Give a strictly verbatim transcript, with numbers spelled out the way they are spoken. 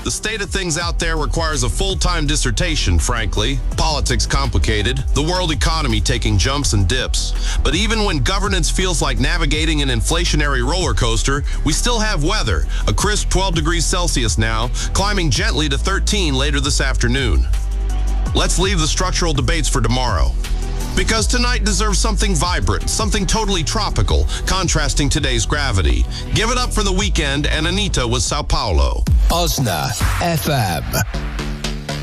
The state of things out there requires a full-time dissertation, frankly. Politics complicated, the world economy taking jumps and dips. But even when governance feels like navigating an inflationary roller coaster, we still have weather, a crisp twelve degrees Celsius now, climbing gently to thirteen later this afternoon. Let's leave the structural debates for tomorrow, because tonight deserves something vibrant, something totally tropical, contrasting today's gravity. Give it up for The Weeknd and Anitta with Sao Paulo. Osna F M.